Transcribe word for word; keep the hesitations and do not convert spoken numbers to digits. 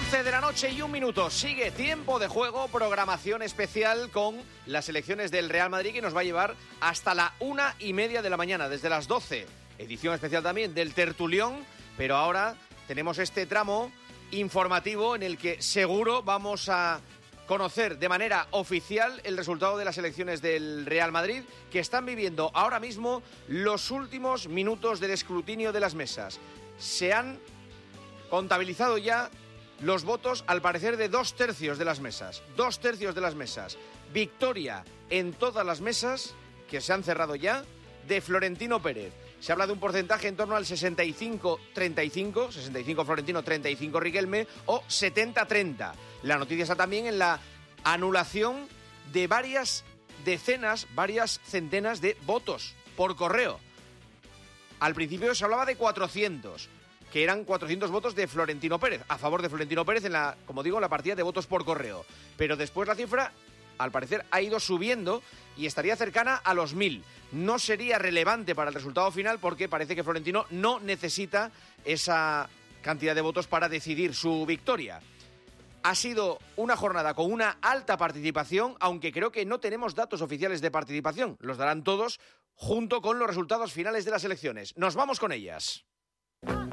once de la noche y un minuto. Sigue Tiempo de Juego, programación especial con las selecciones del Real Madrid que nos va a llevar hasta la una y media de la mañana, desde las doce. Edición especial también del Tertulión, pero ahora tenemos este tramo informativo en el que seguro vamos a conocer de manera oficial el resultado de las elecciones del Real Madrid, que están viviendo ahora mismo los últimos minutos del escrutinio de las mesas. Se han contabilizado ya los votos, al parecer, de dos tercios de las mesas. Dos tercios de las mesas. Victoria en todas las mesas, que se han cerrado ya, de Florentino Pérez. Se habla de un porcentaje en torno al sesenta y cinco treinta y cinco, sesenta y cinco Florentino, treinta y cinco Riquelme, o setenta treinta. La noticia está también en la anulación de varias decenas, varias centenas de votos por correo. Al principio se hablaba de cuatrocientos, que eran cuatrocientos votos de Florentino Pérez, a favor de Florentino Pérez en la, como digo, la partida de votos por correo. Pero después la cifra, al parecer, ha ido subiendo y estaría cercana a los mil. No sería relevante para el resultado final porque parece que Florentino no necesita esa cantidad de votos para decidir su victoria. Ha sido una jornada con una alta participación, aunque creo que no tenemos datos oficiales de participación. Los darán todos junto con los resultados finales de las elecciones. Nos vamos con ellas.